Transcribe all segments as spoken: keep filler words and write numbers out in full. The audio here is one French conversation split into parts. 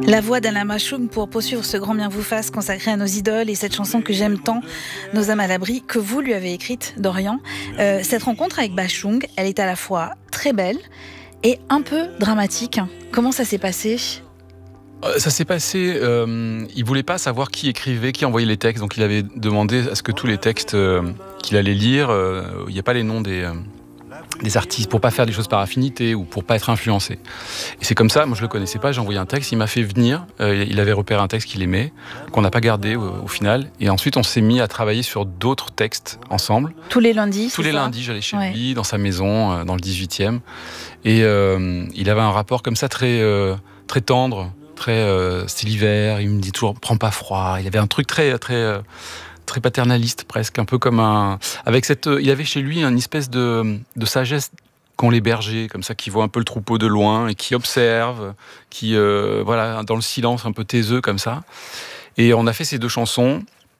La voix d'Alain Bashung pour poursuivre ce grand bien vous fasse consacré à nos idoles et cette chanson que j'aime tant, Nos âmes à l'abri, que vous lui avez écrite, Dorian. Euh, cette rencontre avec Bashung, elle est à la fois très belle et un peu dramatique. Comment ça s'est passé ? Ça s'est passé, euh, il voulait pas savoir qui écrivait, qui envoyait les textes, donc il avait demandé à ce que tous les textes euh, qu'il allait lire, euh, il n'y a pas les noms des, euh, des artistes, pour pas faire des choses par affinité ou pour pas être influencé. Et c'est comme ça, moi je le connaissais pas, j'ai envoyé un texte, il m'a fait venir, euh, il avait repéré un texte qu'il aimait, qu'on n'a pas gardé au, au final, et ensuite on s'est mis à travailler sur d'autres textes ensemble. Tous les lundis, Tous les ça lundis, j'allais chez ouais. lui, dans sa maison, euh, dans le dix-huitième, et euh, il avait un rapport comme ça très, euh, très tendre, très euh, c'était l'hiver, il me dit toujours prends pas froid, il avait un truc très très euh, très paternaliste presque, un peu comme un avec cette euh, il avait chez lui une espèce de de sagesse qu'ont les bergers, comme ça, qui voient un peu le troupeau de loin et qui observent, qui euh, voilà, dans le silence un peu taiseux comme ça. Et on a fait ces deux chansons.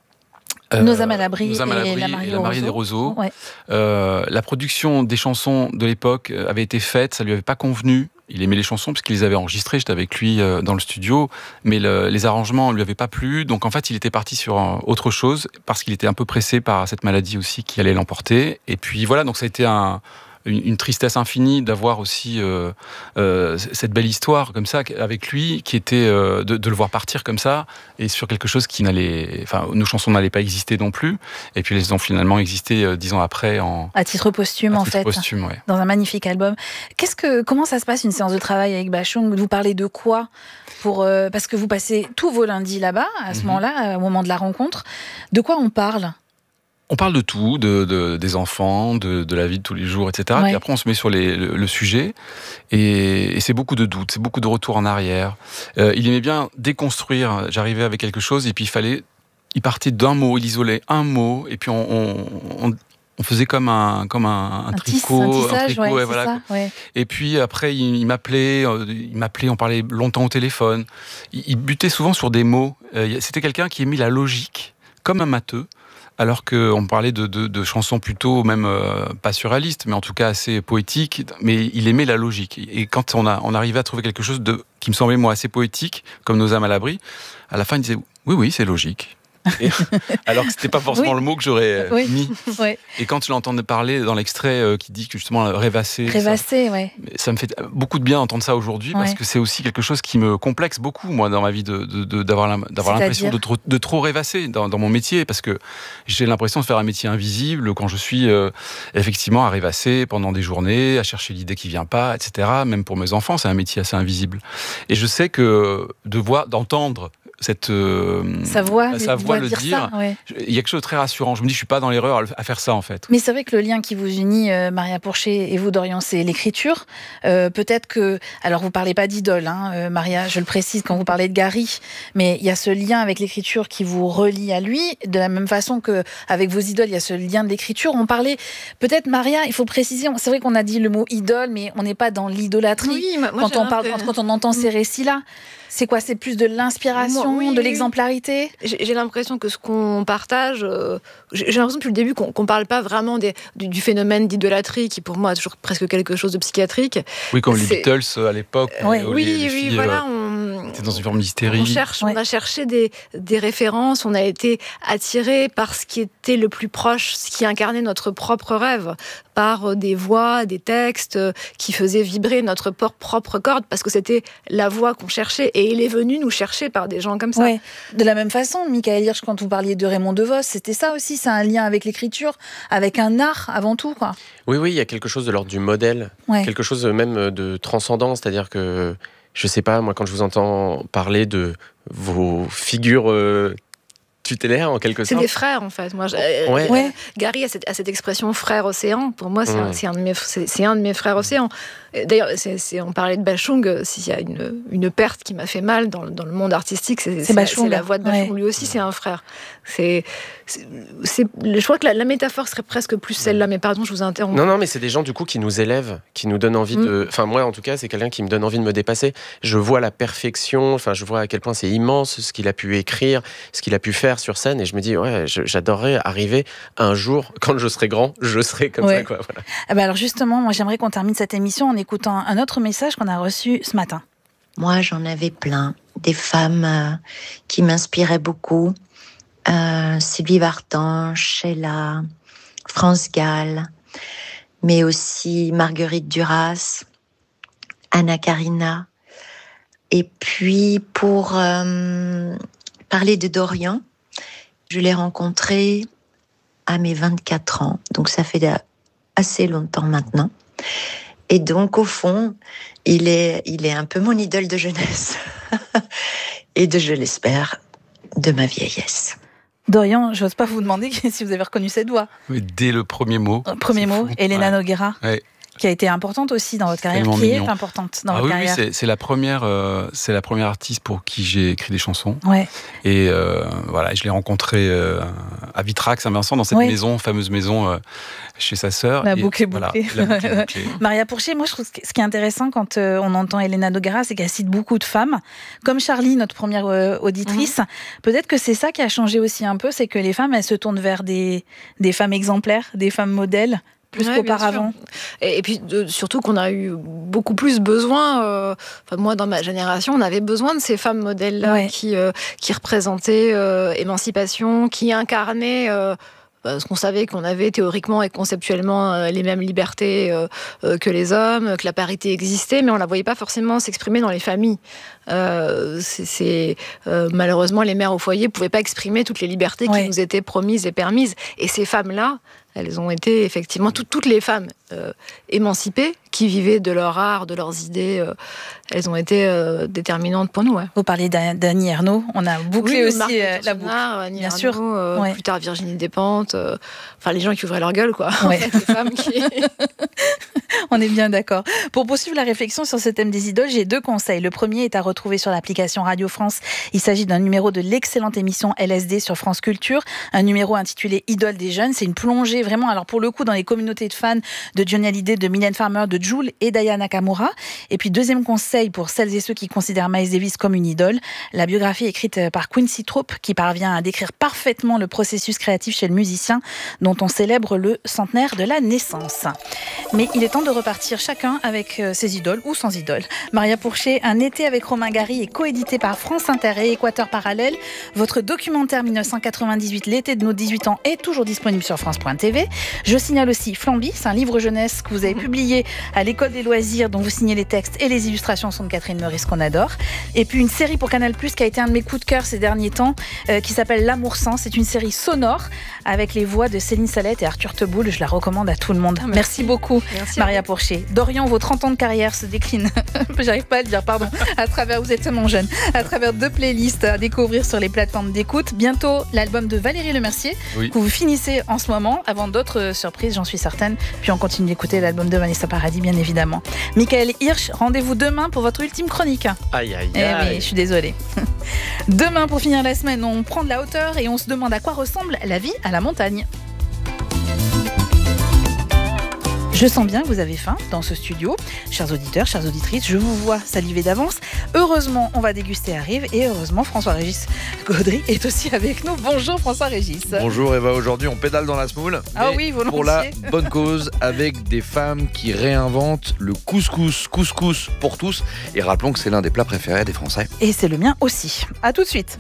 Euh, Nos âmes à l'abri, Nos âmes à l'abri et La Mariée, et la Mariée des Roseaux. Ouais. Euh, la production des chansons de l'époque avait été faite, ça lui avait pas convenu. Il aimait les chansons parce qu'il les avait enregistrées, j'étais avec lui euh, dans le studio, mais le, les arrangements ne lui avaient pas plu, donc en fait il était parti sur euh, autre chose, parce qu'il était un peu pressé par cette maladie aussi qui allait l'emporter. Et puis voilà, donc ça a été un... Une, une tristesse infinie d'avoir aussi euh, euh, cette belle histoire comme ça avec lui, qui était euh, de, de le voir partir comme ça et sur quelque chose qui n'allait, enfin nos chansons n'allaient pas exister non plus, et puis elles ont finalement existé euh, dix ans après en à titre posthume à en titre fait, posthume, ouais. Dans un magnifique album. Qu'est-ce que comment ça se passe une séance de travail avec Bashung ? Vous parlez de quoi pour euh, parce que vous passez tous vos lundis là-bas à ce mm-hmm. moment-là, au moment de la rencontre. De quoi on parle ? On parle de tout, de, de, des enfants, de, de la vie de tous les jours, et cetera. Ouais. Puis après, on se met sur les, le, le sujet, et, et c'est beaucoup de doutes, c'est beaucoup de retours en arrière. Euh, il aimait bien déconstruire. J'arrivais avec quelque chose, et puis il fallait... Il partait d'un mot, il isolait un mot, et puis on, on, on, on faisait comme un, comme un, un, un tricot, un, tissage, un tricot, ouais, ouais, voilà. Ça, ouais. Et puis après, il, il m'appelait, il m'appelait, on parlait longtemps au téléphone. Il, il butait souvent sur des mots. Euh, c'était quelqu'un qui aimait la logique, comme un matheux. Alors qu'on parlait de, de, de chansons plutôt, même euh, pas surréalistes, mais en tout cas assez poétiques, mais il aimait la logique. Et quand on, a, on arrivait à trouver quelque chose de, qui me semblait moi assez poétique, comme Nos âmes à l'abri, à la fin il disait « oui, oui, c'est logique ». Et, alors que c'était pas forcément oui. le mot que j'aurais oui. mis. Oui. Et quand je l'entendais parler dans l'extrait euh, qui dit que justement rêvasser, rêvasser, ouais. ça me fait beaucoup de bien d'entendre ça aujourd'hui, ouais. parce que c'est aussi quelque chose qui me complexe beaucoup moi dans ma vie de, de, de d'avoir, d'avoir l'impression de trop, de trop rêvasser dans, dans mon métier, parce que j'ai l'impression de faire un métier invisible quand je suis euh, effectivement à rêvasser pendant des journées, à chercher l'idée qui vient pas, et cetera. Même pour mes enfants, c'est un métier assez invisible. Et je sais que de voir, d'entendre cette euh, sa voix, sa voix le dire, dire, ça, ouais. il y a quelque chose de très rassurant. Je me dis, je suis pas dans l'erreur à faire ça en fait. Mais c'est vrai que le lien qui vous unit, euh, Maria Pourchet et vous, Dorian, c'est l'écriture. Euh, peut-être que, alors vous parlez pas d'idole, hein, euh, Maria, je le précise quand vous parlez de Gary, mais il y a ce lien avec l'écriture qui vous relie à lui, de la même façon que avec vos idoles, il y a ce lien de l'écriture. On parlait, peut-être Maria, il faut préciser, c'est vrai qu'on a dit le mot idole, mais on n'est pas dans l'idolâtrie oui, moi, quand on parle, quand, quand on entend ces récits-là. C'est quoi ? C'est plus de l'inspiration, moi, oui, de l'exemplarité ? J'ai, j'ai l'impression que ce qu'on partage, euh, j'ai, j'ai l'impression depuis le début qu'on ne parle pas vraiment des, du, du phénomène d'idolâtrie qui pour moi est toujours presque quelque chose de psychiatrique. Oui, comme c'est... les Beatles à l'époque. Euh, ouais. Oui, les, les oui, filles, voilà. On, était dans une forme d'hystérie. On, cherche, ouais. on a cherché des, des références, on a été attirés par ce qui était le plus proche, ce qui incarnait notre propre rêve, par des voix, des textes qui faisaient vibrer notre propre corde, parce que c'était la voix qu'on cherchait. Et il est venu nous chercher par des gens comme ça. Ouais. De la même façon, Michael Hirsch, quand vous parliez de Raymond DeVos, c'était ça aussi, c'est un lien avec l'écriture, avec un art avant tout, quoi. Oui, oui, il y a quelque chose de l'ordre du modèle, ouais. quelque chose même de transcendant, c'est-à-dire que, je sais pas, moi quand je vous entends parler de vos figures euh, tutélaires en quelque c'est sorte. C'est des frères en fait. Moi, ouais. Ouais. Gary a cette, a cette expression frère océan. Pour moi, c'est, ouais. un, c'est, un, de mes, c'est, c'est un de mes frères océans. D'ailleurs, c'est, c'est, on parlait de Bashung. S'il y a une, une perte qui m'a fait mal dans, dans le monde artistique, c'est, c'est, c'est, c'est la voix de Bashung. Ouais. Lui aussi, c'est un frère. C'est, c'est, c'est, je crois que la, la métaphore serait presque plus celle-là. Mais pardon, je vous interromps. Non, non, mais c'est des gens du coup qui nous élèvent, qui nous donnent envie mmh. de. Enfin, moi, en tout cas, c'est quelqu'un qui me donne envie de me dépasser. Je vois la perfection. Enfin, je vois à quel point c'est immense ce qu'il a pu écrire, ce qu'il a pu faire sur scène, et je me dis ouais, j'adorerais arriver un jour, quand je serai grand, je serai comme ouais. ça, quoi. Voilà. Ah bah alors justement, moi j'aimerais qu'on termine cette émission en écoutant un autre message qu'on a reçu ce matin. Moi j'en avais plein, des femmes euh, qui m'inspiraient beaucoup. Euh, Sylvie Vartan, Sheila, France Gall, mais aussi Marguerite Duras, Anna Karina. Et puis, pour euh, parler de Dorian, je l'ai rencontré à mes vingt-quatre ans, donc ça fait assez longtemps maintenant. Et donc, au fond, il est, il est un peu mon idole de jeunesse et de, je l'espère, de ma vieillesse. Dorian, j'ose pas vous demander si vous avez reconnu cette voix. Mais dès le premier mot. Premier mot, Elena ouais. Noguera. Ouais. Qui a été importante aussi dans votre carrière, qui mignon. est importante dans ah votre oui, carrière. Oui, c'est, c'est la première, euh, c'est la première artiste pour qui j'ai écrit des chansons. Ouais. Et euh, voilà, je l'ai rencontrée euh, à Vitrac, Saint-Vincent, dans cette ouais. maison, fameuse maison euh, chez sa sœur. La boucle est bouclée. Voilà, la boucle est bouclée. Maria Pourchet, moi je trouve que ce qui est intéressant quand euh, on entend Elena Noguera, c'est qu'elle cite beaucoup de femmes, comme Charlie, notre première euh, auditrice. Mm-hmm. Peut-être que c'est ça qui a changé aussi un peu, c'est que les femmes, elles se tournent vers des des femmes exemplaires, des femmes modèles. Plus ouais, qu'auparavant. Et, et puis de, surtout qu'on a eu beaucoup plus besoin, euh, enfin, moi dans ma génération, on avait besoin de ces femmes modèles-là ouais. qui, euh, qui représentaient euh, émancipation, qui incarnaient euh, parce qu'on savait qu'on avait théoriquement et conceptuellement euh, les mêmes libertés euh, euh, que les hommes, que la parité existait, mais on ne la voyait pas forcément s'exprimer dans les familles. Euh, c'est, c'est, euh, malheureusement, les mères au foyer ne pouvaient pas exprimer toutes les libertés ouais. qui nous étaient promises et permises. Et ces femmes-là, elles ont été effectivement tout, toutes les femmes euh, émancipées qui vivaient de leur art, de leurs idées. Euh, elles ont été euh, déterminantes pour nous. Ouais. Vous parlez d'Annie Ernaux, on a bouclé oui, aussi euh, la boucle. Annie Bien Ernaux, sûr. Euh, ouais. Plus tard Virginie Despentes. Euh, enfin, les gens qui ouvraient leur gueule, quoi. Ouais. Les femmes qui... On est bien d'accord. Pour poursuivre la réflexion sur ce thème des idoles, j'ai deux conseils. Le premier est à retrouver sur l'application Radio France. Il s'agit d'un numéro de l'excellente émission L S D sur France Culture, un numéro intitulé Idole des jeunes. C'est une plongée vraiment, alors pour le coup, dans les communautés de fans de Johnny Hallyday, de Mylène Farmer, de Jul et d'Aya Nakamura. Et puis deuxième conseil pour celles et ceux qui considèrent Miles Davis comme une idole, la biographie écrite par Quincy Trope qui parvient à décrire parfaitement le processus créatif chez le musicien dont on célèbre le centenaire de la naissance. Mais il est temps de repartir chacun avec ses idoles ou sans idoles. Maria Pourchet, Un été avec Romain Gary est coédité par France Inter et Équateur Parallèle. Votre documentaire dix-neuf cent quatre-vingt-dix-huit, L'été de nos dix-huit ans, est toujours disponible sur France point T V. Je signale aussi Flamby, c'est un livre jeunesse que vous avez publié à l'École des loisirs, dont vous signez les textes et les illustrations sont de Catherine Meurice, qu'on adore. Et puis une série pour Canal+, qui a été un de mes coups de cœur ces derniers temps, euh, qui s'appelle L'amour sans. C'est une série sonore avec les voix de Céline Salette et Arthur Teboul. Je la recommande à tout le monde. Merci, Merci beaucoup, Merci Maria Pourchet. Dorian, vos trente ans de carrière se déclinent, j'arrive pas à le dire, pardon, à travers, vous êtes tellement jeune, à travers deux playlists à découvrir sur les plateformes d'écoute. Bientôt, l'album de Valérie Lemercier, oui. que vous finissez en ce moment, avant d'autres surprises, j'en suis certaine. Puis on continue d'écouter l'album de Vanessa Paradis, bien évidemment. Michael Hirsch, rendez-vous demain pour votre ultime chronique. Aïe, aïe, eh aïe. Oui, je suis désolée. Demain, pour finir la semaine, on prend de la hauteur et on se demande à quoi ressemble la vie à la montagne. Je sens bien que vous avez faim dans ce studio. Chers auditeurs, chères auditrices, je vous vois saliver d'avance. Heureusement, on va déguster à Rive et heureusement, François-Régis Gaudry est aussi avec nous. Bonjour François-Régis. Bonjour Eva, aujourd'hui on pédale dans la semoule. Ah oui, volontiers. Pour la bonne cause, avec des femmes qui réinventent le couscous, couscous pour tous. Et rappelons que c'est l'un des plats préférés des Français. Et c'est le mien aussi. À tout de suite.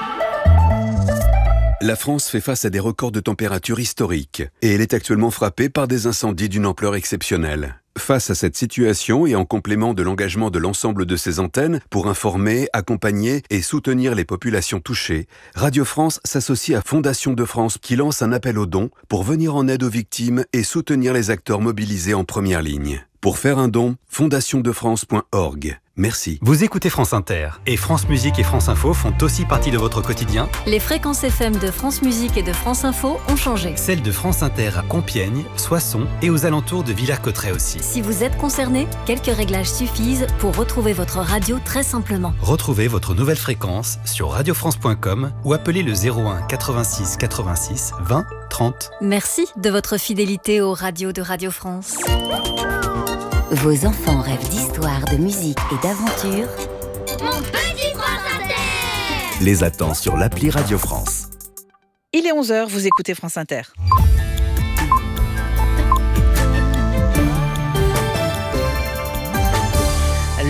La France fait face à des records de température historiques et elle est actuellement frappée par des incendies d'une ampleur exceptionnelle. Face à cette situation et en complément de l'engagement de l'ensemble de ses antennes pour informer, accompagner et soutenir les populations touchées, Radio France s'associe à Fondation de France qui lance un appel aux dons pour venir en aide aux victimes et soutenir les acteurs mobilisés en première ligne. Pour faire un don, fondation de france point org. Merci. Vous écoutez France Inter et France Musique et France Info font aussi partie de votre quotidien. Les fréquences F M de France Musique et de France Info ont changé. Celles de France Inter à Compiègne, Soissons et aux alentours de Villers-Cotterêts aussi. Si vous êtes concerné, quelques réglages suffisent pour retrouver votre radio très simplement. Retrouvez votre nouvelle fréquence sur radio france point com ou appelez le zéro un quatre-vingt-six quatre-vingt-six vingt trente. Merci de votre fidélité aux radios de Radio France. Vos enfants rêvent d'histoire, de musique et d'aventure. Mon petit France Inter les attend sur l'appli Radio France. Il est onze heures, vous écoutez France Inter.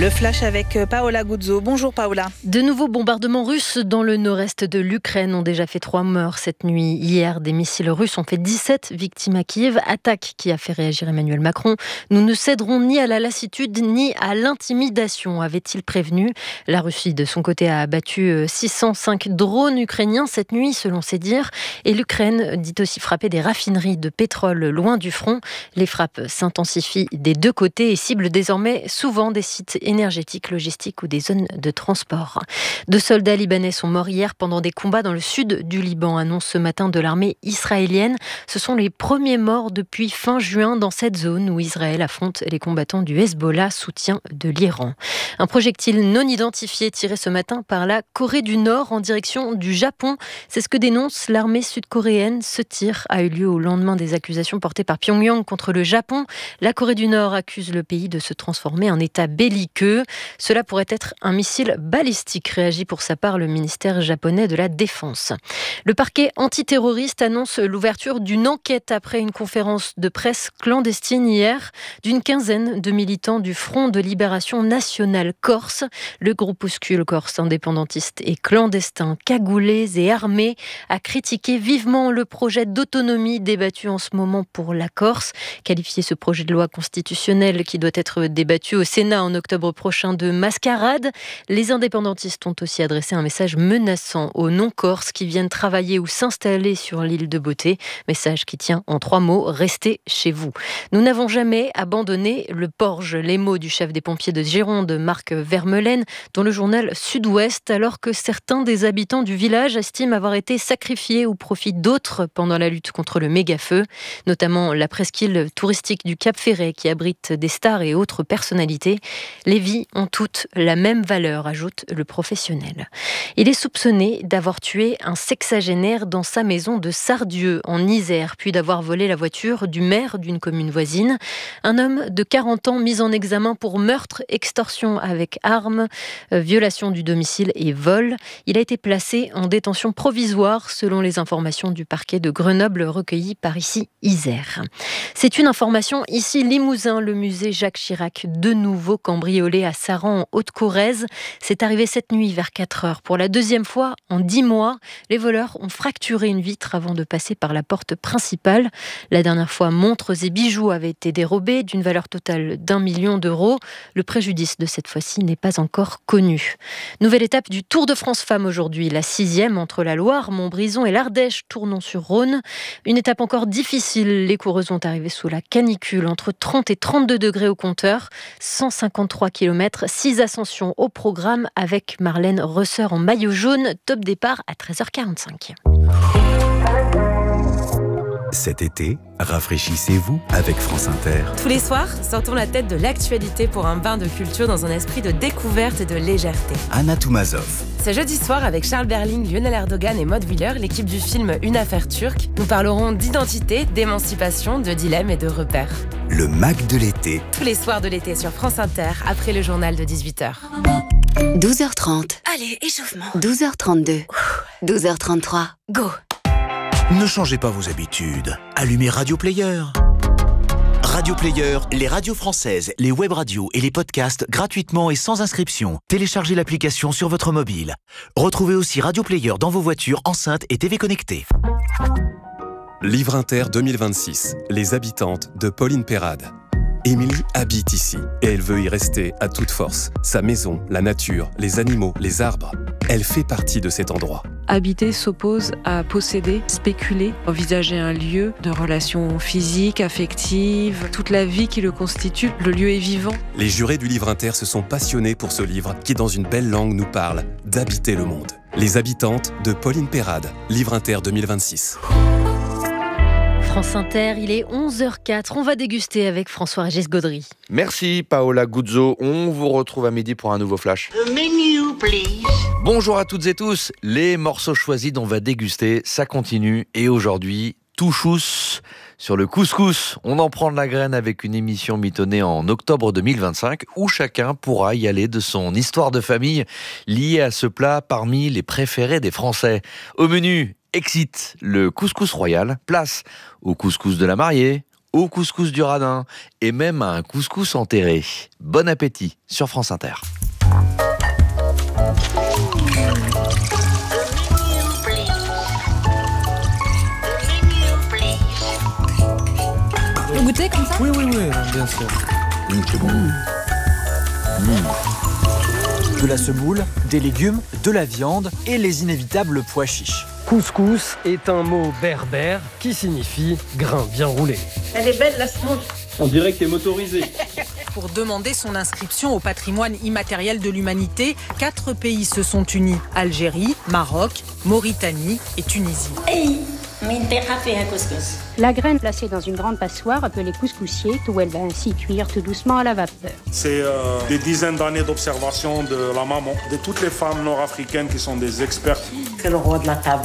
Le flash avec Paola Guzzo. Bonjour Paola. De nouveaux bombardements russes dans le nord-est de l'Ukraine ont déjà fait trois morts cette nuit. Hier, des missiles russes ont fait dix-sept victimes à Kiev. Attaque qui a fait réagir Emmanuel Macron. Nous ne céderons ni à la lassitude ni à l'intimidation, avait-il prévenu. La Russie, de son côté, a abattu six cent cinq drones ukrainiens cette nuit, selon ses dires. Et l'Ukraine dit aussi frapper des raffineries de pétrole loin du front. Les frappes s'intensifient des deux côtés et ciblent désormais souvent des sites énergétiques, logistiques ou des zones de transport. Deux soldats libanais sont morts hier pendant des combats dans le sud du Liban, annonce ce matin de l'armée israélienne. Ce sont les premiers morts depuis fin juin dans cette zone où Israël affronte les combattants du Hezbollah, soutien de l'Iran. Un projectile non identifié tiré ce matin par la Corée du Nord en direction du Japon. C'est ce que dénonce l'armée sud-coréenne. Ce tir a eu lieu au lendemain des accusations portées par Pyongyang contre le Japon. La Corée du Nord accuse le pays de se transformer en état belliqueux. Cela pourrait être un missile balistique, réagit pour sa part le ministère japonais de la Défense. Le parquet antiterroriste annonce l'ouverture d'une enquête après une conférence de presse clandestine hier d'une quinzaine de militants du Front de Libération Nationale Corse. Le groupuscule corse indépendantiste et clandestin, cagoulés et armés, a critiqué vivement le projet d'autonomie débattu en ce moment pour la Corse, qualifié ce projet de loi constitutionnelle qui doit être débattu au Sénat en octobre prochain de mascarade. Les indépendantistes ont aussi adressé un message menaçant aux non-corses qui viennent travailler ou s'installer sur l'île de Beauté. Message qui tient en trois mots: restez chez vous. Nous n'avons jamais abandonné le Porge. Les mots du chef des pompiers de Gironde, Marc Vermeulen, dans le journal Sud-Ouest, alors que certains des habitants du village estiment avoir été sacrifiés au profit d'autres pendant la lutte contre le méga-feu, notamment la presqu'île touristique du Cap Ferret qui abrite des stars et autres personnalités. Les vies ont toutes la même valeur, ajoute le professionnel. Il est soupçonné d'avoir tué un sexagénaire dans sa maison de Sardieu, en Isère, puis d'avoir volé la voiture du maire d'une commune voisine. Un homme de quarante ans mis en examen pour meurtre, extorsion avec arme, euh, violation du domicile et vol. Il a été placé en détention provisoire, selon les informations du parquet de Grenoble recueillies par ici Isère. C'est une information ici Limousin, le musée Jacques Chirac, de nouveau cambriolé à Saran en Haute-Corrèze. C'est arrivé cette nuit vers quatre heures. Pour la deuxième fois en dix mois, les voleurs ont fracturé une vitre avant de passer par la porte principale. La dernière fois, montres et bijoux avaient été dérobés d'une valeur totale d'un million d'euros. Le préjudice de cette fois-ci n'est pas encore connu. Nouvelle étape du Tour de France Femmes aujourd'hui, la sixième entre la Loire, Montbrison et l'Ardèche, Tournon-sur-Rhône. Une étape encore difficile. Les coureuses sont arrivées sous la canicule, entre trente et trente-deux degrés au compteur, cent cinquante-trois kilomètres, six ascensions au programme avec Marlène Resseur en maillot jaune. Top départ à treize heures quarante-cinq. Cet été, rafraîchissez-vous avec France Inter. Tous les soirs, sortons la tête de l'actualité pour un bain de culture dans un esprit de découverte et de légèreté. Anna Toumazov. Ce jeudi soir, avec Charles Berling, Lionel Erdogan et Maud Wheeler, l'équipe du film Une affaire turque, nous parlerons d'identité, d'émancipation, de dilemmes et de repères. Le Mac de l'été. Tous les soirs de l'été sur France Inter, après le journal de dix-huit heures. douze heures trente. Allez, échauffement. douze heures trente-deux. douze heures trente-trois. Go. Ne changez pas vos habitudes. Allumez Radio Player. Radio Player, les radios françaises, les web radios et les podcasts gratuitement et sans inscription. Téléchargez l'application sur votre mobile. Retrouvez aussi Radio Player dans vos voitures, enceintes et T V connectées. Livre Inter deux mille vingt-six. Les habitantes de Pauline Perrade. Émilie habite ici et elle veut y rester à toute force. Sa maison, la nature, les animaux, les arbres. Elle fait partie de cet endroit. Habiter s'oppose à posséder, spéculer, envisager un lieu de relations physiques, affectives, toute la vie qui le constitue. Le lieu est vivant. Les jurés du Livre Inter se sont passionnés pour ce livre qui, dans une belle langue, nous parle d'habiter le monde. Les habitantes de Pauline Perrade. Livre Inter deux mille vingt-six. France Inter, il est onze heures quatre. On va déguster avec François-Régis Gaudry. Merci Paola Guzzo. On vous retrouve à midi pour un nouveau flash. The menu, please. Bonjour à toutes et tous. Les morceaux choisis dont on va déguster, ça continue. Et aujourd'hui, tout chousse sur le couscous. On en prend de la graine avec une émission mitonnée en octobre deux mille vingt-cinq où chacun pourra y aller de son histoire de famille liée à ce plat parmi les préférés des Français. Au menu, excite le couscous royal, place au couscous de la mariée, au couscous du radin et même à un couscous enterré. Bon appétit sur France Inter. Vous goûtez comme ça ? Oui, oui, oui, bien sûr. Mmh, c'est bon. Mmh. De la semoule, des légumes, de la viande et les inévitables pois chiches. Couscous est un mot berbère qui signifie grain bien roulé. Elle est belle la semoule. On dirait qu'elle est motorisée. Pour demander son inscription au patrimoine immatériel de l'humanité, quatre pays se sont unis. Algérie, Maroc, Mauritanie et Tunisie. Hey, mais t'es râpé un couscous. La graine placée dans une grande passoire appelée couscoussier, où elle va ainsi cuire tout doucement à la vapeur. C'est euh, des dizaines d'années d'observation de la maman, de toutes les femmes nord-africaines qui sont des expertes. C'est le roi de la table.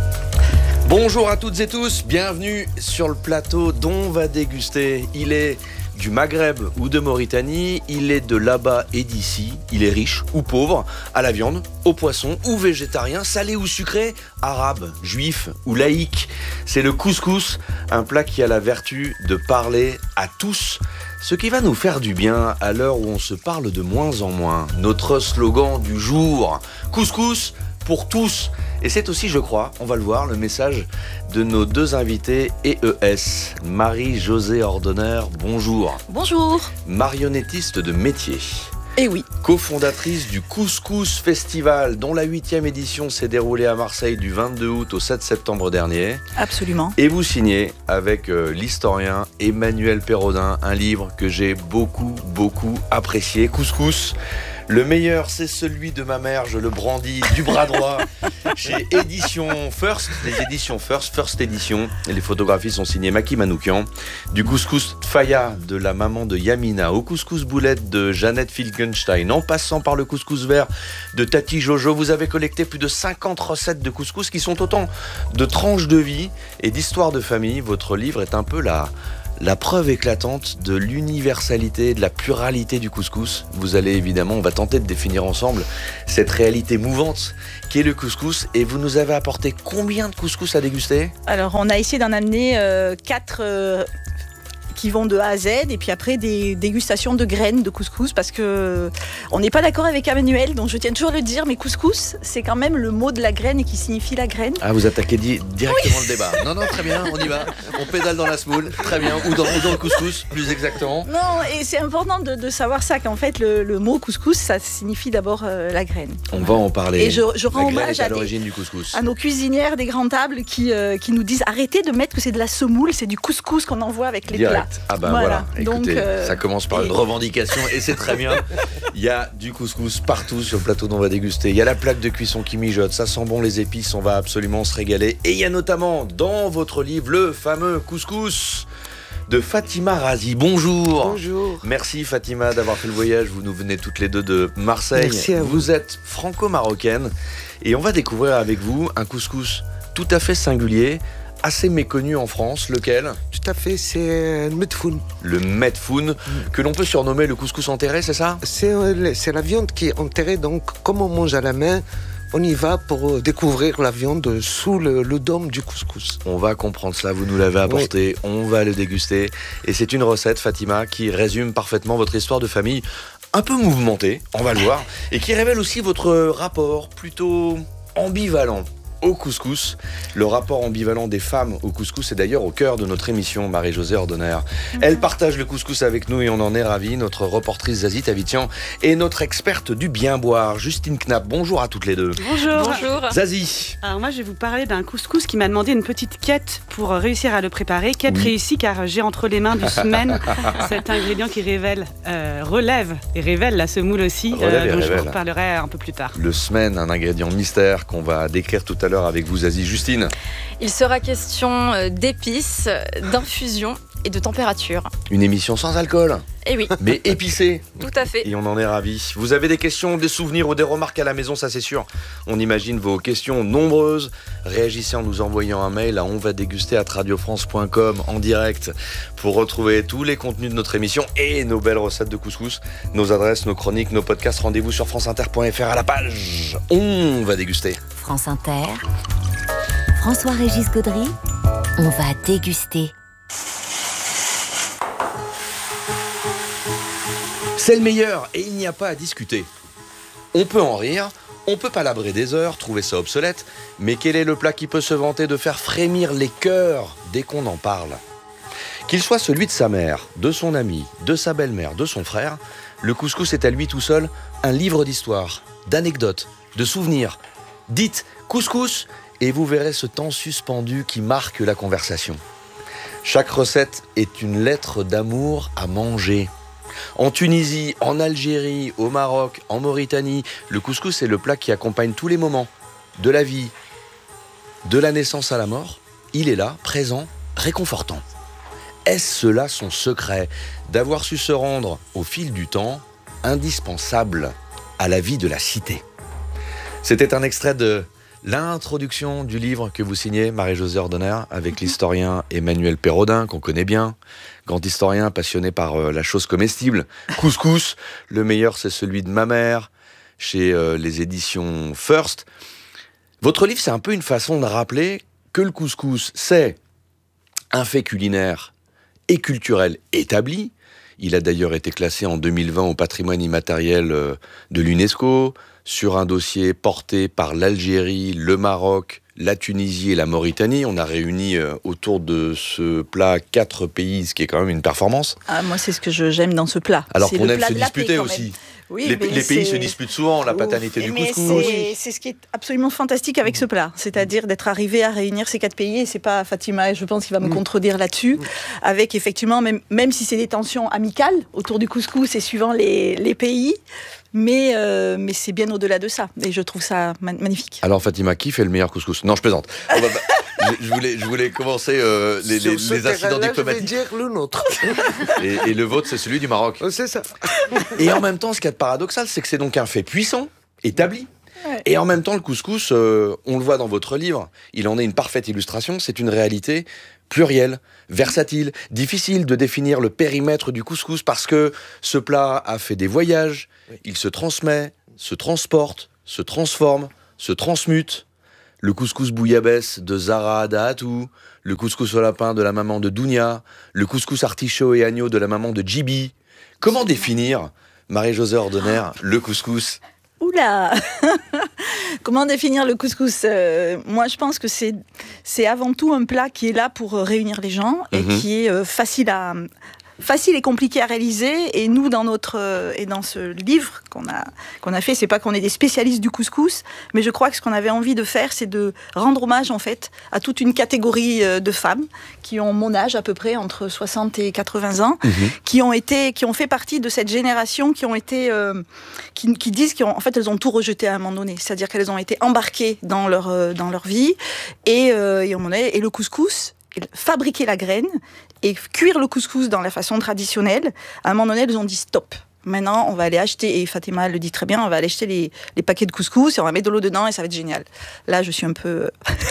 Bonjour à toutes et tous, bienvenue sur le plateau dont on va déguster. Il est du Maghreb ou de Mauritanie, il est de là-bas et d'ici, il est riche ou pauvre, à la viande, au poisson ou végétarien, salé ou sucré, arabe, juif ou laïque. C'est le couscous, un plat qui a la vertu de parler à tous, ce qui va nous faire du bien à l'heure où on se parle de moins en moins. Notre slogan du jour, couscous pour tous. Et c'est aussi, je crois, on va le voir, le message de nos deux invités E E S. Marie-Josée Ordonner, bonjour. Bonjour. Marionnettiste de métier. Eh oui. Cofondatrice du Couscous Festival, dont la huitième édition s'est déroulée à Marseille du vingt-deux août au sept septembre dernier. Absolument. Et vous signez avec euh, l'historien Emmanuel Perrodin, un livre que j'ai beaucoup, beaucoup apprécié. Couscous. Le meilleur, c'est celui de ma mère, je le brandis du bras droit chez Édition First, les éditions First, First Edition. Et les photographies sont signées Maki Manoukian. Du couscous Tfaya de la maman de Yamina, au couscous boulette de Jeannette Filkenstein, en passant par le couscous vert de Tati Jojo, vous avez collecté plus de cinquante recettes de couscous qui sont autant de tranches de vie et d'histoires de famille. Votre livre est un peu la... La preuve éclatante de l'universalité, de la pluralité du couscous. Vous allez évidemment, on va tenter de définir ensemble cette réalité mouvante qui est le couscous. Et vous nous avez apporté combien de couscous à déguster ? Alors, on a essayé d'en amener euh, quatre euh, qui vont de A à Z, et puis après des dégustations de graines de couscous, parce que on n'est pas d'accord avec Emmanuel, donc je tiens toujours à le dire, mais couscous, c'est quand même le mot de la graine et qui signifie la graine. Ah, vous attaquez di- directement oui. le débat. Non, non, très bien, on y va. On pédale dans la semoule, très bien, ou dans, ou dans le couscous, plus exactement. Non, et c'est important de, de savoir ça, qu'en fait, le, le mot couscous, ça signifie d'abord euh, la graine. On va en parler. Et je, je rends hommage à, à, l'origine des, du couscous. à nos cuisinières des grandes tables qui, euh, qui nous disent arrêtez de mettre que c'est de la semoule, c'est du couscous qu'on envoie avec les Direct. plats. Ah ben voilà. voilà. Écoutez, donc, euh, ça commence par et... une revendication et c'est très bien. Il y a du couscous partout sur le plateau dont on va déguster. Il y a la plaque de cuisson qui mijote, ça sent bon les épices, on va absolument se régaler. Et il y a notamment dans votre livre le fameux couscous de Fatima Razi. Bonjour. Bonjour. Merci Fatima d'avoir fait le voyage. Vous nous venez toutes les deux de Marseille. Merci à vous. Vous êtes franco-marocaine et on va découvrir avec vous un couscous tout à fait singulier, assez méconnu en France. Lequel ? Tout à fait, c'est le medfoun. Le medfoun, mmh. que l'on peut surnommer le couscous enterré, c'est ça ? c'est, c'est la viande qui est enterrée, donc comme on mange à la main, on y va pour découvrir la viande sous le, le dôme du couscous. On va comprendre cela, vous nous l'avez apporté, oui. On va le déguster. Et c'est une recette, Fatima, qui résume parfaitement votre histoire de famille, un peu mouvementée, on va le voir, et qui révèle aussi votre rapport plutôt ambivalent au couscous. Le rapport ambivalent des femmes au couscous est d'ailleurs au cœur de notre émission, Marie-Josée Ordonner. Mm-hmm. Elle partage le couscous avec nous et on en est ravis. Notre reportrice Zazie Tavitian et notre experte du bien boire, Justine Knapp. Bonjour à toutes les deux. Bonjour. Bonjour. Zazie. Alors moi, je vais vous parler d'un couscous qui m'a demandé une petite quête pour réussir à le préparer. Quête oui. réussie car j'ai entre les mains du semaine cet ingrédient qui révèle, euh, relève et révèle la semoule aussi, euh, dont je vous reparlerai un peu plus tard. Le semaine, un ingrédient mystère qu'on va décrire tout à l'heure avec vous, Zazie. Justine. Il sera question d'épices, d'infusion et de température. Une émission sans alcool. Eh oui. Mais épicée. Tout à fait. Et on en est ravis. Vous avez des questions, des souvenirs ou des remarques à la maison, ça c'est sûr. On imagine vos questions nombreuses. Réagissez en nous envoyant un mail à onvadéguster arobase radiofrance point com en direct pour retrouver tous les contenus de notre émission et nos belles recettes de couscous, nos adresses, nos chroniques, nos podcasts. Rendez-vous sur franceinter point f r à la page On va déguster. France Inter, François-Régis Gaudry, on va déguster. C'est le meilleur et il n'y a pas à discuter. On peut en rire, on peut palabrer des heures, trouver ça obsolète, mais quel est le plat qui peut se vanter de faire frémir les cœurs dès qu'on en parle ? Qu'il soit celui de sa mère, de son ami, de sa belle-mère, de son frère, le couscous est à lui tout seul un livre d'histoire, d'anecdotes, de souvenirs. Dites couscous et vous verrez ce temps suspendu qui marque la conversation. Chaque recette est une lettre d'amour à manger. En Tunisie, en Algérie, au Maroc, en Mauritanie, le couscous est le plat qui accompagne tous les moments de la vie, de la naissance à la mort. Il est là, présent, réconfortant. Est-ce cela son secret, d'avoir su se rendre, au fil du temps, indispensable à la vie de la cité ? C'était un extrait de l'introduction du livre que vous signez, Marie-Josée Ordener, avec l'historien Emmanuel Perrodin, qu'on connaît bien, grand historien passionné par euh, la chose comestible. Couscous, le meilleur c'est celui de ma mère, chez euh, les éditions First. Votre livre, c'est un peu une façon de rappeler que le couscous, c'est un fait culinaire et culturel établi. Il a d'ailleurs été classé en deux mille vingt au patrimoine immatériel euh, de l'UNESCO, sur un dossier porté par l'Algérie, le Maroc, la Tunisie et la Mauritanie. On a réuni euh, autour de ce plat quatre pays, ce qui est quand même une performance. Ah, moi, c'est ce que je, j'aime dans ce plat. Alors c'est qu'on aime plat se de la disputer paix, aussi. Oui, les, les pays se disputent souvent, la Ouf, paternité du mais couscous. C'est, c'est ce qui est absolument fantastique avec ce plat, c'est-à-dire d'être arrivé à réunir ces quatre pays, et c'est pas Fatima, je pense qu'il va me mmh. contredire là-dessus, mmh. avec effectivement, même, même si c'est des tensions amicales autour du couscous et suivant les, les pays, mais, euh, mais c'est bien au-delà de ça, et je trouve ça ma- magnifique. Alors Fatima, qui fait le meilleur couscous ? Non, je plaisante. On va, je, je, voulais, je voulais commencer euh, les, les, les incidents diplomatiques. Je vais dire le nôtre. Et, et le vôtre, c'est celui du Maroc. C'est ça. Et en même temps, ce qui est paradoxal, c'est que c'est donc un fait puissant, établi. Ouais. Et en même temps, le couscous, euh, on le voit dans votre livre, il en est une parfaite illustration, c'est une réalité plurielle, versatile, difficile de définir le périmètre du couscous parce que ce plat a fait des voyages, il se transmet, se transporte, se transforme, se transmute. Le couscous bouillabaisse de Zara Adahatou, le couscous au lapin de la maman de Dounia, le couscous artichaut et agneau de la maman de Djibi. Comment définir, Marie-Josée Ordener, le couscous ? Oula Comment définir le couscous ? euh, Moi, je pense que c'est, c'est avant tout un plat qui est là pour réunir les gens et mmh. qui est euh, facile à... facile et compliqué à réaliser, et nous dans notre euh, et dans ce livre qu'on a qu'on a fait, c'est pas qu'on est des spécialistes du couscous, mais je crois que ce qu'on avait envie de faire, c'est de rendre hommage en fait à toute une catégorie euh, de femmes qui ont mon âge à peu près, entre soixante et quatre-vingts ans, mmh. qui ont été qui ont fait partie de cette génération, qui ont été euh, qui, qui disent qu'en fait elles ont tout rejeté à un moment donné, c'est-à-dire qu'elles ont été embarquées dans leur euh, dans leur vie et euh, et, on est, et le couscous, fabriquer la graine et cuire le couscous dans la façon traditionnelle, à un moment donné, elles ont dit stop. Maintenant, on va aller acheter, et Fatima le dit très bien, on va aller acheter les, les paquets de couscous et on va mettre de l'eau dedans et ça va être génial. Là, je suis un peu...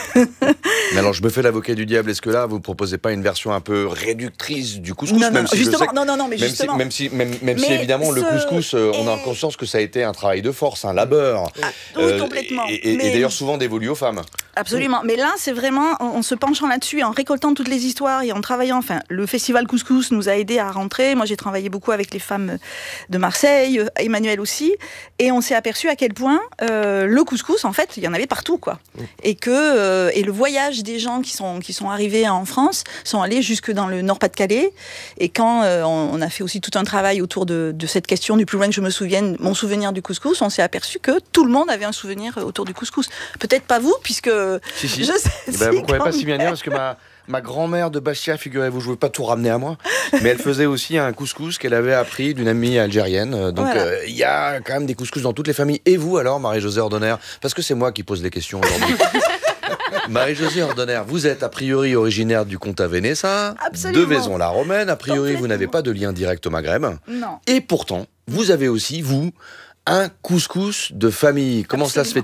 Mais alors, je me fais l'avocat du diable. Est-ce que là, vous ne proposez pas une version un peu réductrice du couscous ? Non, non, même non, si justement, que, non, non, non, mais même justement. Si, même si, même, même mais si évidemment, ce... le couscous, euh, on a conscience que ça a été un travail de force, un labeur. Ah, oui, euh, complètement. Et, et, mais... et d'ailleurs, souvent dévolu aux femmes. Absolument. Oui. Mais là, c'est vraiment, en, en se penchant là-dessus, en récoltant toutes les histoires et en travaillant, enfin, le festival Couscous nous a aidés à rentrer. Moi, j'ai travaillé beaucoup avec les femmes de Marseille, Emmanuel aussi, et on s'est aperçu à quel point euh, le couscous, en fait, il y en avait partout, quoi. Oui. Et que euh, et le voyage des gens qui sont qui sont arrivés en France sont allés jusque dans le Nord-Pas-de-Calais. Et quand euh, on, on a fait aussi tout un travail autour de, de cette question, du plus loin que je me souvienne, mon souvenir du couscous, on s'est aperçu que tout le monde avait un souvenir autour du couscous. Peut-être pas vous, puisque si, si. je sais. Ben, vous ne pouvez pas si bien dire parce que ma Ma grand-mère de Bastia, figurez-vous, je ne veux pas tout ramener à moi, mais elle faisait aussi un couscous qu'elle avait appris d'une amie algérienne. Donc il voilà. euh, y a quand même des couscous dans toutes les familles. Et vous alors, Marie-Josée Ordener ? Parce que c'est moi qui pose les questions aujourd'hui. Marie-Josée Ordener, vous êtes a priori originaire du Comtat Vénessa, de Vaison-la-Romaine. A priori, vous n'avez pas de lien direct au Maghreb. Non. Et pourtant, vous avez aussi, vous, un couscous de famille. Comment Absolument. Cela se fait-il ?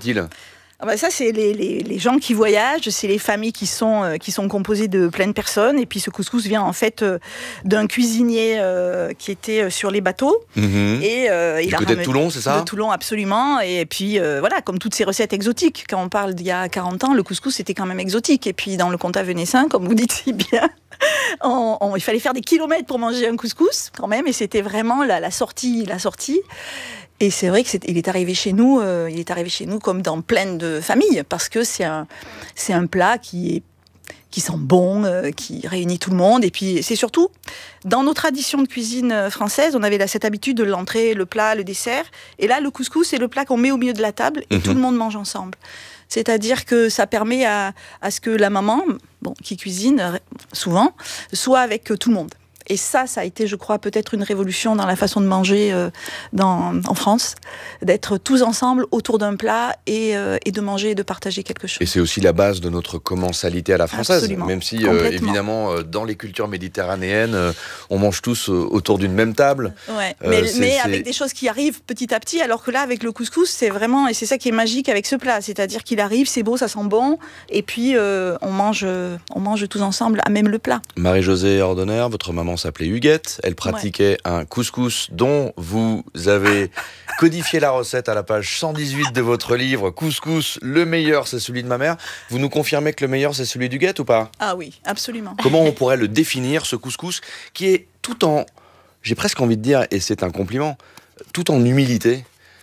Ah bah ça, c'est les, les, les gens qui voyagent, c'est les familles qui sont, euh, qui sont composées de plein de personnes. Et puis ce couscous vient en fait euh, d'un cuisinier euh, qui était sur les bateaux. Mmh. Et, euh, il du a côté de Toulon, c'est ça ? De Toulon, absolument. Et puis euh, voilà, comme toutes ces recettes exotiques. Quand on parle d'il y a quarante ans, le couscous c'était quand même exotique. Et puis dans le comtat venessin, comme vous dites si bien, on, on, il fallait faire des kilomètres pour manger un couscous quand même. Et c'était vraiment la, la sortie, la sortie. Et c'est vrai qu'il est arrivé chez nous, euh, il est arrivé chez nous comme dans plein de familles, parce que c'est un, c'est un plat qui est, qui sent bon, euh, qui réunit tout le monde. Et puis c'est surtout, dans nos traditions de cuisine française, on avait là, cette habitude de l'entrée, le plat, le dessert. Et là, le couscous, c'est le plat qu'on met au milieu de la table et mmh. tout le monde mange ensemble. C'est-à-dire que ça permet à, à ce que la maman, bon, qui cuisine souvent, soit avec tout le monde. Et ça, ça a été, je crois, peut-être une révolution dans la façon de manger euh, dans, en France, d'être tous ensemble autour d'un plat et, euh, et de manger et de partager quelque chose. Et c'est aussi la base de notre commensalité à la française. Absolument. Même si, euh, évidemment, euh, dans les cultures méditerranéennes, euh, on mange tous euh, autour d'une même table. Ouais. Euh, mais c'est, mais c'est... avec des choses qui arrivent petit à petit, alors que là, avec le couscous, c'est vraiment, et c'est ça qui est magique avec ce plat, c'est-à-dire qu'il arrive, c'est beau, ça sent bon, et puis euh, on, mange, on mange tous ensemble à même le plat. Marie-Josée Ordener, votre maman s'appelait Huguette. Elle pratiquait ouais. un couscous dont vous avez codifié la recette à la page cent dix-huit de votre livre. Couscous, le meilleur, c'est celui de ma mère. Vous nous confirmez que le meilleur, c'est celui d'Huguette ou pas ? Ah oui, absolument. Comment on pourrait le définir, ce couscous, qui est tout en, j'ai presque envie de dire, et c'est un compliment, tout en humilité.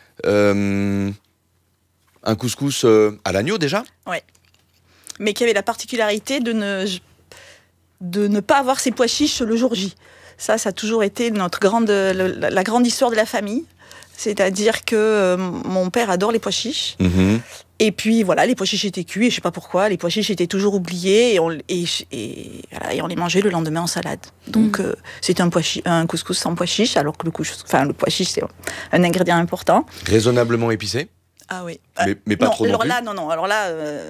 Euh, un couscous euh, à l'agneau déjà ? Oui, mais qui avait la particularité de ne, de ne pas avoir ses pois chiches le jour J. Ça, ça a toujours été notre grande, la, la grande histoire de la famille. C'est-à-dire que euh, mon père adore les pois chiches. Mmh. Et puis, voilà, les pois chiches étaient cuits, et je ne sais pas pourquoi, les pois chiches étaient toujours oubliés, et on, et, et, voilà, et on les mangeait le lendemain en salade. Donc, mmh. euh, c'était un, pois chi- un couscous sans pois chiches, alors que le, couscous, enfin, le pois chiche, c'est un ingrédient important. Raisonnablement épicé ? Ah oui. Mais, mais pas non, trop non alors plus. là, non, non. Alors là, euh,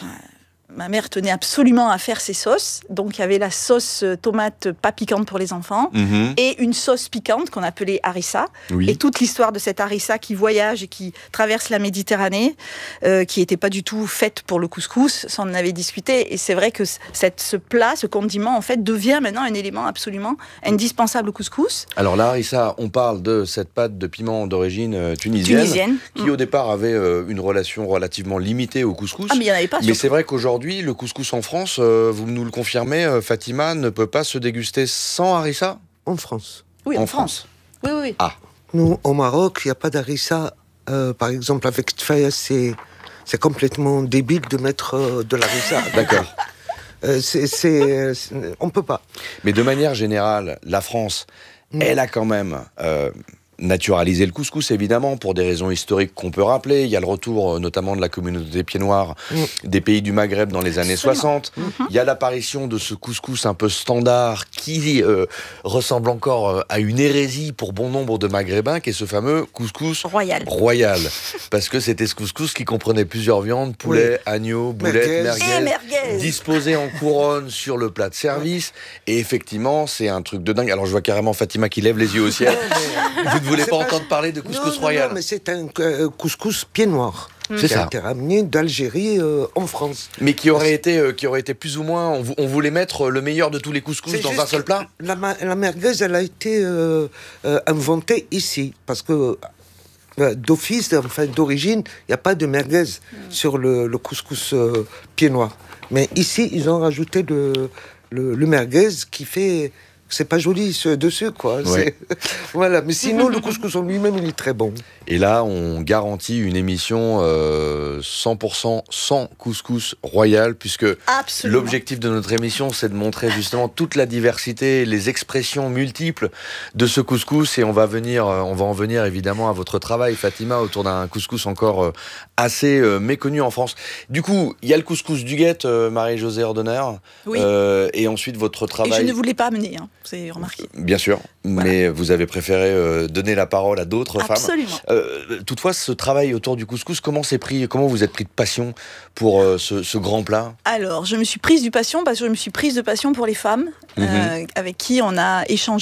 ma mère tenait absolument à faire ses sauces. Donc, il y avait la sauce tomate pas piquante pour les enfants mmh. et une sauce piquante qu'on appelait harissa. Oui. Et toute l'histoire de cette harissa qui voyage et qui traverse la Méditerranée, euh, qui n'était pas du tout faite pour le couscous, ça on en avait discuté. Et c'est vrai que cette, ce plat, ce condiment, en fait, devient maintenant un élément absolument indispensable au couscous. Alors la harissa, on parle de cette pâte de piment d'origine euh, tunisienne, tunisienne, qui mmh. au départ avait euh, une relation relativement limitée au couscous. Ah, mais il n'y en avait pas. Mais surtout. C'est vrai qu'aujourd'hui, le couscous en France, euh, vous nous le confirmez, euh, Fatima, ne peut pas se déguster sans harissa ? En France. Oui, en, en France. France. Oui, oui. Ah. Nous, au Maroc, il n'y a pas d'harissa. Euh, par exemple, avec tfaya, c'est, c'est complètement débile de mettre euh, de l'harissa. D'accord. euh, c'est, c'est, c'est, on ne peut pas. Mais de manière générale, la France, mmh. elle a quand même... Euh, naturaliser le couscous, évidemment, pour des raisons historiques qu'on peut rappeler. Il y a le retour, notamment, de la communauté des pieds noirs mmh. des pays du Maghreb dans les années Absolument. soixante. Mmh. Il y a l'apparition de ce couscous un peu standard qui euh, ressemble encore à une hérésie pour bon nombre de Maghrébins, qui est ce fameux couscous royal. royal. Parce que c'était ce couscous qui comprenait plusieurs viandes, poulet, oui. agneau, boulette, merguez, merguez, merguez. disposés en couronne sur le plat de service. Et effectivement, c'est un truc de dingue. Alors, je vois carrément Fatima qui lève les yeux au ciel. Vous ne voulez pas, pas entendre parler de couscous non, royal. Non, mais c'est un euh, couscous pied noir. C'est qui ça. a été ramené d'Algérie euh, en France. Mais qui aurait été, euh, qui aurait été plus ou moins. On, on voulait mettre le meilleur de tous les couscous c'est dans un seul plat. La, la merguez, elle a été euh, euh, inventée ici parce que euh, d'office, enfin d'origine, il n'y a pas de merguez mmh. sur le, le couscous euh, pied noir. Mais ici, ils ont rajouté le, le, le merguez qui fait. C'est pas joli ce dessus, quoi. Ouais. C'est... voilà. Mais sinon, le couscous en lui-même, il est très bon. Et là, on garantit une émission euh, cent pour cent sans couscous royal, puisque Absolument. L'objectif de notre émission, c'est de montrer justement toute la diversité, les expressions multiples de ce couscous. Et on va venir, on va en venir évidemment à votre travail, Fatima, autour d'un couscous encore assez euh, méconnu en France. Du coup, il y a le couscous d'Huguette, euh, Marie-Josée Ordener, oui. euh, et ensuite votre travail. Et je ne voulais pas amener. Hein. C'est remarqué. Bien sûr, voilà. Mais vous avez préféré euh, donner la parole à d'autres Absolument. femmes. Euh, toutefois, ce travail autour du couscous, comment c'est pris, comment vous êtes pris de passion pour euh, ce, ce grand plat ? Alors, je me suis prise du passion parce que je me suis prise de passion pour les femmes mm-hmm. euh, avec qui on a échangé.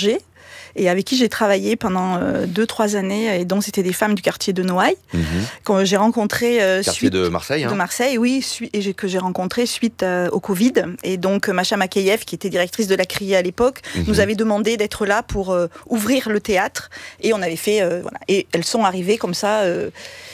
et avec qui j'ai travaillé pendant euh, deux, trois années, et donc c'était des femmes du quartier de Noailles, mmh. que j'ai rencontrées euh, quartier suite... de Marseille, hein. De Marseille, oui, su- et j'ai, que j'ai rencontrées suite euh, au Covid. Et donc, Macha Makeyev, qui était directrice de la Criée à l'époque, mmh. nous avait demandé d'être là pour euh, ouvrir le théâtre, et on avait fait, euh, voilà, et elles sont arrivées comme ça... Euh,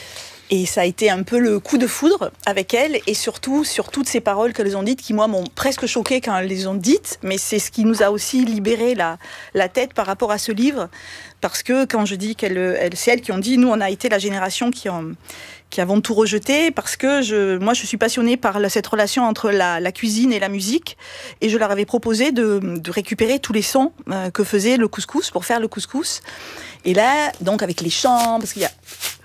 Et ça a été un peu le coup de foudre avec elles, et surtout sur toutes ces paroles qu'elles ont dites, qui moi m'ont presque choquée quand elles les ont dites, mais c'est ce qui nous a aussi libéré la, la tête par rapport à ce livre, parce que quand je dis qu'elles, elles, c'est elles qui ont dit, nous on a été la génération qui, ont, qui avons tout rejeté, parce que je, moi je suis passionnée par la, cette relation entre la, la cuisine et la musique, et je leur avais proposé de, de récupérer tous les sons euh, que faisait le couscous pour faire le couscous. Et là, donc avec les chants, parce qu'il y a...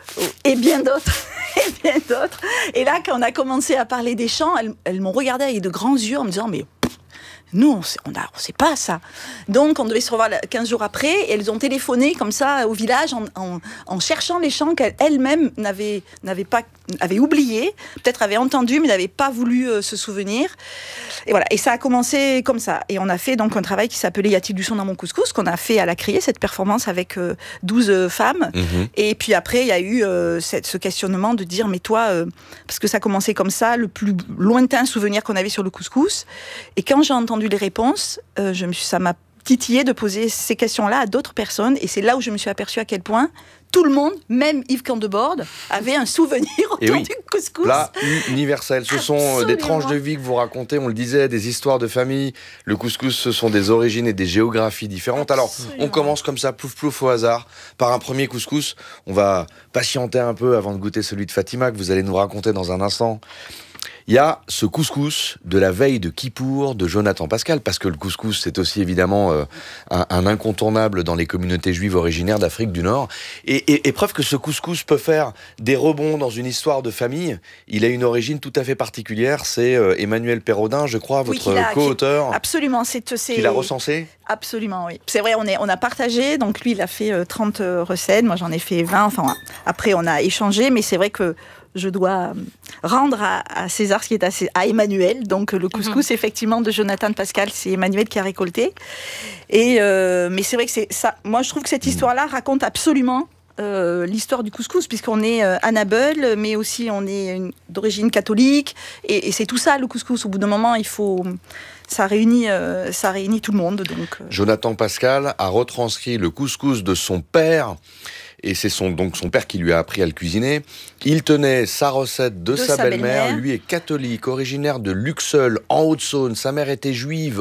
et bien d'autres, et bien d'autres. Et là, quand on a commencé à parler des chants, elles, elles m'ont regardé avec de grands yeux en me disant, mais pff, nous, on sait, on a, on sait pas ça. Donc, on devait se revoir quinze jours après, et elles ont téléphoné comme ça au village en, en, en cherchant les chants qu'elles-mêmes n'avaient, n'avaient pas, avaient oubliés, peut-être avaient entendu, mais n'avaient pas voulu euh, se souvenir. Et voilà. Et ça a commencé comme ça. Et on a fait donc un travail qui s'appelait Y a-t-il du son dans mon couscous, qu'on a fait à la Criée, cette performance avec euh, douze femmes. Mmh. Et puis après, il y a eu euh, cette, ce questionnement de dire, mais toi, euh, parce que ça a commencé comme ça, le plus lointain souvenir qu'on avait sur le couscous. Et quand j'ai entendu les réponses, euh, je me suis, ça m'a titillé de poser ces questions-là à d'autres personnes, et c'est là où je me suis aperçue à quel point tout le monde, même Yves Candeborde, avait un souvenir autour oui, du couscous. Là, universel. Ce Absolument. sont des tranches de vie que vous racontez, on le disait, des histoires de famille. Le couscous, ce sont des origines et des géographies différentes. Alors, Absolument. on commence comme ça, plouf plouf au hasard, par un premier couscous. On va patienter un peu avant de goûter celui de Fatima, que vous allez nous raconter dans un instant. Il y a ce couscous de la veille de Kippour de Jonathan Pascal, parce que le couscous, c'est aussi évidemment euh, un, un incontournable dans les communautés juives originaires d'Afrique du Nord. Et, et, et preuve que ce couscous peut faire des rebonds dans une histoire de famille, il a une origine tout à fait particulière. C'est euh, Emmanuel Perraudin, je crois, votre oui, a, co-auteur. Qui, absolument. C'est, c'est... Qui l'a recensé ? Absolument, oui. C'est vrai, on, est, on a partagé. Donc lui, il a fait euh, trente recettes. Moi, j'en ai fait vingt. Enfin, après, on a échangé. Mais c'est vrai que je dois rendre à, à César ce qui est à, à Emmanuel. Donc le couscous, mmh. effectivement, de Jonathan Pascal, c'est Emmanuel qui a récolté. Et, euh, mais c'est vrai que c'est ça. Moi, je trouve que cette histoire-là raconte absolument euh, l'histoire du couscous, puisqu'on est euh, Annabelle, mais aussi on est une, d'origine catholique. Et, et c'est tout ça, le couscous. Au bout d'un moment, il faut... Ça réunit, euh, ça réunit tout le monde. Donc, euh... Jonathan Pascal a retranscrit le couscous de son père. Et c'est son, donc son père qui lui a appris à le cuisiner. Il tenait sa recette de, de sa, sa belle-mère. belle-mère. Lui est catholique, originaire de Luxeuil, en Haute-Saône. Sa mère était juive,